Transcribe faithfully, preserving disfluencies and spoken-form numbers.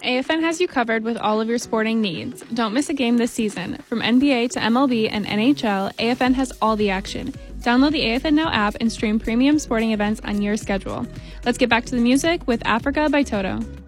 A F N has you covered with all of your sporting needs. Don't miss a game this season. From N B A to M L B and N H L, A F N has all the action. Download the A F N Now app and stream premium sporting events on your schedule. Let's get back to the music with Africa by Toto.